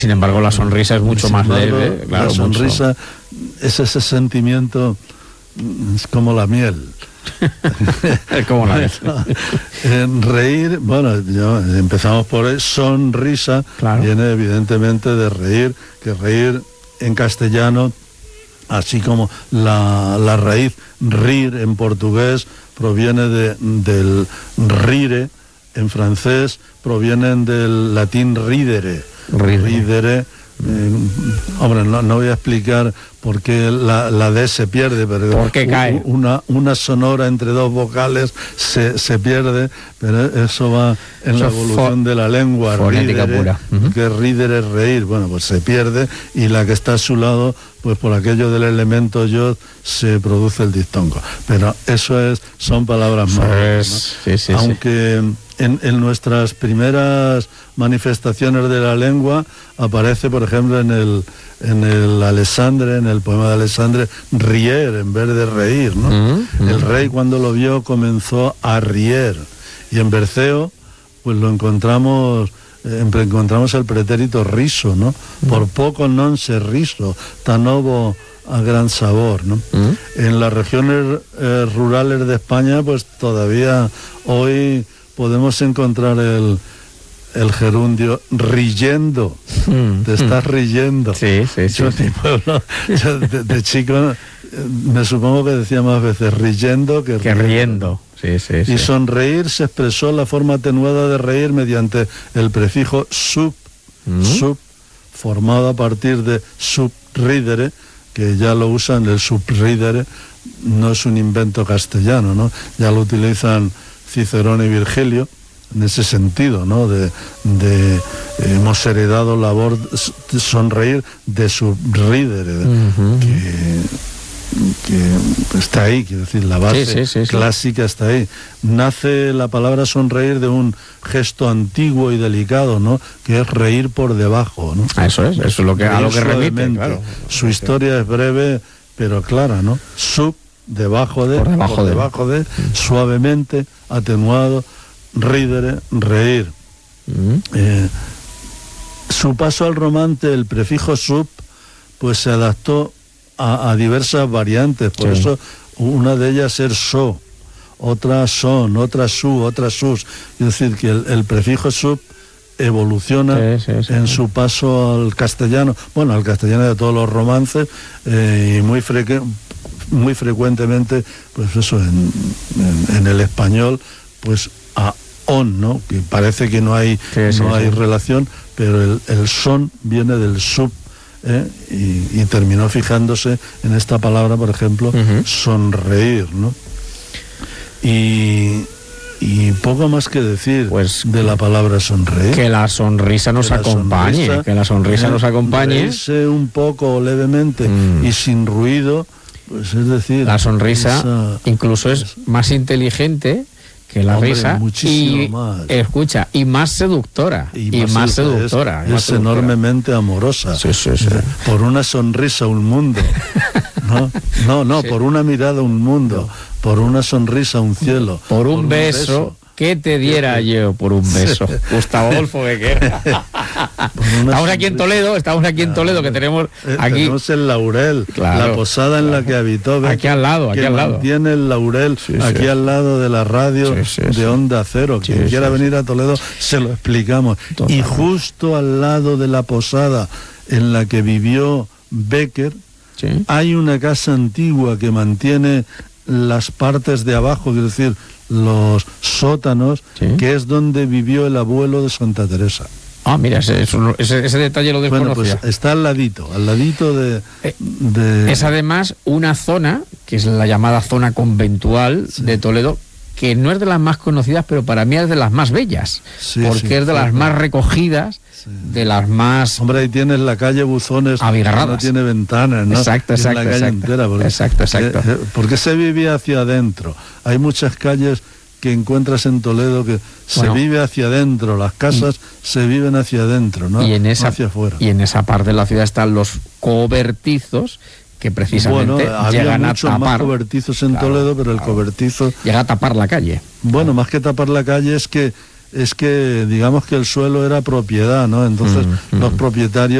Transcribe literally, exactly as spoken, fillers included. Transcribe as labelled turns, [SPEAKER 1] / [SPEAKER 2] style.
[SPEAKER 1] Sin embargo, la sonrisa es mucho
[SPEAKER 2] Sin
[SPEAKER 1] más
[SPEAKER 2] embargo,
[SPEAKER 1] leve. Claro,
[SPEAKER 2] la sonrisa mucho. es ese sentimiento, es como la miel.
[SPEAKER 1] Es como la miel.
[SPEAKER 2] En reír, bueno, yo, empezamos por ahí, sonrisa, claro. Viene evidentemente de reír, que reír en castellano, así como la, la raíz rir en portugués, proviene de, del rire, en francés provienen del latín ridere. Ridere. ridere eh, hombre, no, no voy a explicar por qué la, la D se pierde, pero
[SPEAKER 1] ¿por qué cae?
[SPEAKER 2] Una, una sonora entre dos vocales se, se pierde, pero eso va en eso la evolución de la lengua.
[SPEAKER 1] Fonética ridere, pura. Uh-huh.
[SPEAKER 2] Que ridere es reír, bueno, pues se pierde, y la que está a su lado, pues por aquello del elemento yo se produce el diptongo. Pero eso es, son palabras más.
[SPEAKER 1] Pues, ¿no? sí, sí,
[SPEAKER 2] Aunque
[SPEAKER 1] sí.
[SPEAKER 2] En, en nuestras primeras manifestaciones de la lengua aparece, por ejemplo, en el en el Alexandre, en el poema de Alexandre, rier en vez de reír, ¿no? Mm-hmm. El rey, cuando lo vio, comenzó a rier, y en Berceo pues lo encontramos eh, encontramos el pretérito riso, ¿no? Mm-hmm. Por poco non se riso, tan ovo a gran sabor, ¿no? Mm-hmm. En las regiones eh, rurales de España, pues todavía hoy podemos encontrar el, el gerundio riyendo. Mm, te estás mm. riendo.
[SPEAKER 1] Sí, sí, sí.
[SPEAKER 2] Yo,
[SPEAKER 1] sí.
[SPEAKER 2] Mi pueblo, yo de, de chico me supongo que decía más veces riyendo que,
[SPEAKER 1] que riendo. Sí, sí,
[SPEAKER 2] y
[SPEAKER 1] sí.
[SPEAKER 2] sonreír se expresó la forma atenuada de reír mediante el prefijo sub, mm. sub, formado a partir de subridere, que ya lo usan, el subridere no es un invento castellano, ¿no? Ya lo utilizan Cicerón y Virgilio, en ese sentido, ¿no? De, de eh, hemos heredado la labor de sonreír de subridere, uh-huh. que, que está ahí, quiero decir, la base
[SPEAKER 1] sí, sí, sí,
[SPEAKER 2] clásica
[SPEAKER 1] sí.
[SPEAKER 2] está ahí. Nace la palabra sonreír de un gesto antiguo y delicado, ¿no? Que es reír por debajo, ¿no?
[SPEAKER 1] Ah, eso es, eso es lo que, a lo que remite, claro.
[SPEAKER 2] Su historia es breve, pero clara, ¿no? Sub, debajo de,
[SPEAKER 1] por debajo,
[SPEAKER 2] por
[SPEAKER 1] de.
[SPEAKER 2] debajo de, suavemente, atenuado, ridere, reír. Mm. Eh, su paso al romance, el prefijo sub, pues se adaptó a, a diversas variantes, por sí. eso una de ellas es so, otra son, otra su, otra sus, es decir, que el, el prefijo sub evoluciona sí, sí, sí, en sí. su paso al castellano, bueno, al castellano de todos los romances, eh, y muy frecuente muy frecuentemente, pues eso, en, en, en el español, pues a on, ¿no? Que parece que no hay,
[SPEAKER 1] sí, sí,
[SPEAKER 2] no hay
[SPEAKER 1] sí.
[SPEAKER 2] relación, pero el, el son viene del sub, ¿eh? y, y terminó fijándose en esta palabra, por ejemplo, uh-huh. sonreír, ¿no? Y, y poco más que decir pues, de la palabra sonreír.
[SPEAKER 1] Que la sonrisa nos que acompañe, la sonrisa, que la sonrisa eh, nos acompañe.
[SPEAKER 2] Reírse un poco levemente mm. y sin ruido. Pues es decir,
[SPEAKER 1] la sonrisa
[SPEAKER 2] esa,
[SPEAKER 1] incluso es más inteligente que la
[SPEAKER 2] hombre,
[SPEAKER 1] risa
[SPEAKER 2] muchísimo
[SPEAKER 1] y
[SPEAKER 2] más.
[SPEAKER 1] escucha y más seductora y,
[SPEAKER 2] y
[SPEAKER 1] más,
[SPEAKER 2] más
[SPEAKER 1] seductora,
[SPEAKER 2] es,
[SPEAKER 1] más
[SPEAKER 2] es
[SPEAKER 1] seductora.
[SPEAKER 2] enormemente amorosa.
[SPEAKER 1] Sí, sí, sí.
[SPEAKER 2] Por una sonrisa un mundo, no, no, no sí. por una mirada un mundo, por una sonrisa un cielo,
[SPEAKER 1] por un, por un beso, beso. ¿Qué te diera ¿Qué? yo por un beso? Gustavo Adolfo Bécquer. Estamos aquí en Toledo, estamos aquí en Toledo, que tenemos aquí...
[SPEAKER 2] Tenemos el Laurel,
[SPEAKER 1] claro,
[SPEAKER 2] la posada en
[SPEAKER 1] claro.
[SPEAKER 2] la que habitó Bécquer,
[SPEAKER 1] aquí al lado, aquí
[SPEAKER 2] que
[SPEAKER 1] al lado.
[SPEAKER 2] Tiene el Laurel, sí, aquí sí. al lado de la radio
[SPEAKER 1] sí, sí,
[SPEAKER 2] de
[SPEAKER 1] sí.
[SPEAKER 2] Onda Cero.
[SPEAKER 1] Sí,
[SPEAKER 2] Quien
[SPEAKER 1] sí,
[SPEAKER 2] quiera
[SPEAKER 1] sí.
[SPEAKER 2] venir a Toledo, se lo explicamos. Totalmente. Y justo al lado de la posada en la que vivió Bécquer,
[SPEAKER 1] sí.
[SPEAKER 2] hay una casa antigua que mantiene las partes de abajo, es decir, los sótanos, sí. que es donde vivió el abuelo de Santa Teresa.
[SPEAKER 1] Ah, mira, ese, ese, ese detalle lo desconocía.
[SPEAKER 2] Bueno, pues está al ladito, al ladito de,
[SPEAKER 1] eh,
[SPEAKER 2] de...
[SPEAKER 1] Es además una zona, que es la llamada zona conventual sí. de Toledo, que no es de las más conocidas, pero para mí es de las más bellas, sí, porque sí, es de sí, las sí. más recogidas, sí. de las más...
[SPEAKER 2] Hombre, ahí tienes la calle Buzones,
[SPEAKER 1] abigarradas.
[SPEAKER 2] No tiene ventanas, ¿no?
[SPEAKER 1] Exacto, exacto.
[SPEAKER 2] La calle
[SPEAKER 1] exacto,
[SPEAKER 2] entera, porque,
[SPEAKER 1] exacto, exacto.
[SPEAKER 2] Eh, porque se vivía hacia adentro. Hay muchas calles que encuentras en Toledo que bueno, se vive hacia adentro, las casas y, se viven hacia adentro, ¿no?
[SPEAKER 1] Y en esa,
[SPEAKER 2] no hacia afuera.
[SPEAKER 1] Y en esa parte de la ciudad están los cobertizos, que precisamente
[SPEAKER 2] bueno, había
[SPEAKER 1] llegan
[SPEAKER 2] muchos
[SPEAKER 1] a tapar,
[SPEAKER 2] más cobertizos en
[SPEAKER 1] claro,
[SPEAKER 2] Toledo, pero el
[SPEAKER 1] claro.
[SPEAKER 2] cobertizo
[SPEAKER 1] llega a tapar la calle.
[SPEAKER 2] Bueno, claro. más que tapar la calle es que es que digamos que el suelo era propiedad, ¿no? Entonces mm, los mm. propietarios